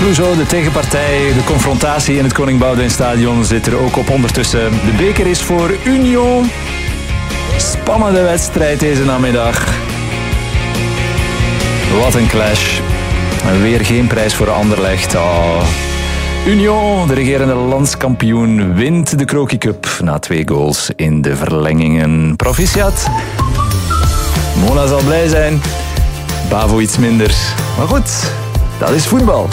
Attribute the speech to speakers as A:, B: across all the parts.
A: Clouseau, de tegenpartij, de confrontatie in het Koning Boudewijn Stadion zit er ook op ondertussen. De beker is voor Union. Spannende wedstrijd deze namiddag. Wat een clash. En weer geen prijs voor Anderlecht. Oh. Union, de regerende landskampioen, wint de Croky Cup na 2 goals in de verlengingen. Proficiat. Mona zal blij zijn. Bavo iets minder. Maar goed, dat is voetbal.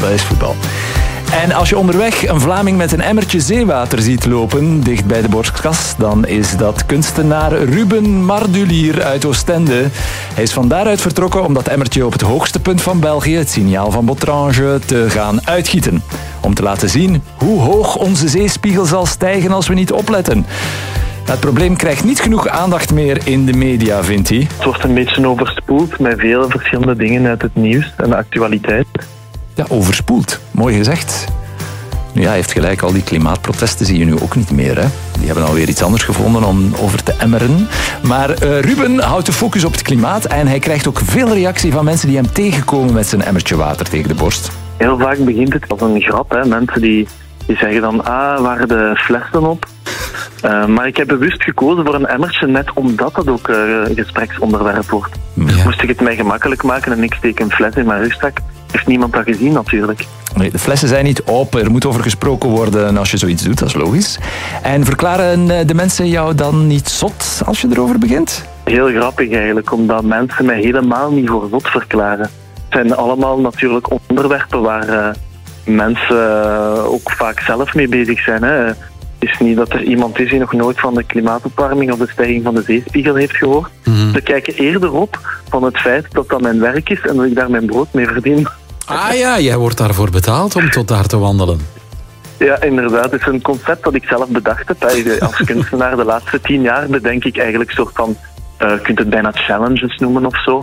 A: En als je onderweg een Vlaming met een emmertje zeewater ziet lopen, dicht bij de borstkas, dan is dat kunstenaar Ruben Mardulier uit Oostende. Hij is van daaruit vertrokken om dat emmertje op het hoogste punt van België, het signaal van Botrange, te gaan uitgieten. Om te laten zien hoe hoog onze zeespiegel zal stijgen als we niet opletten. Het probleem krijgt niet genoeg aandacht meer in de media, vindt hij.
B: Het wordt een beetje overspoeld met vele verschillende dingen uit het nieuws en de actualiteit.
A: Ja, overspoeld. Mooi gezegd. Nu ja, hij heeft gelijk, al die klimaatprotesten zie je nu ook niet meer. Hè? Die hebben alweer iets anders gevonden om over te emmeren. Maar Ruben houdt de focus op het klimaat en hij krijgt ook veel reactie van mensen die hem tegenkomen met zijn emmertje water tegen de borst.
B: Heel vaak begint het als een grap. Hè? Mensen die zeggen dan, waar de flessen op? Maar ik heb bewust gekozen voor een emmertje net omdat dat ook gespreksonderwerp wordt.
A: Ja.
B: Moest ik het mij gemakkelijk maken en ik steek een fles in mijn rugzak, heeft niemand dat gezien natuurlijk.
A: Nee, de flessen zijn niet op, er moet over gesproken worden als je zoiets doet, dat is logisch. En verklaren de mensen jou dan niet zot als je erover begint?
B: Heel grappig eigenlijk, omdat mensen mij helemaal niet voor zot verklaren. Het zijn allemaal natuurlijk onderwerpen waar mensen ook vaak zelf mee bezig zijn. Hè. Het is niet dat er iemand is die nog nooit van de klimaatopwarming of de stijging van de zeespiegel heeft gehoord. Ze kijken eerder op van het feit dat dat mijn werk is en dat ik daar mijn brood mee verdien.
C: Ah ja, jij wordt daarvoor betaald om tot daar te wandelen.
B: Ja, inderdaad. Het is een concept dat ik zelf bedacht heb. Als kunstenaar de laatste 10 jaar bedenk ik eigenlijk een soort van, je kunt het bijna challenges noemen of zo.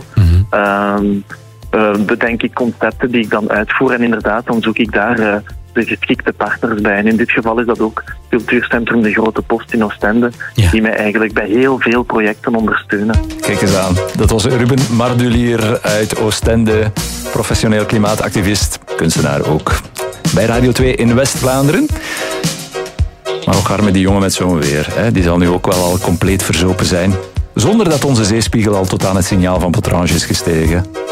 B: Bedenk ik concepten die ik dan uitvoer en inderdaad, dan zoek ik daar de geschikte partners bij. En in dit geval is dat ook Cultuurcentrum De Grote Post in Oostende, die mij eigenlijk bij heel veel projecten ondersteunen.
A: Kijk eens aan. Dat was Ruben Mardulier uit Oostende, professioneel klimaatactivist, kunstenaar ook. Bij Radio 2 in West-Vlaanderen. Maar ook arme die jongen met zo'n weer. Hè. Die zal nu ook wel al compleet verzopen zijn. Zonder dat onze zeespiegel al tot aan het signaal van Botrange is gestegen.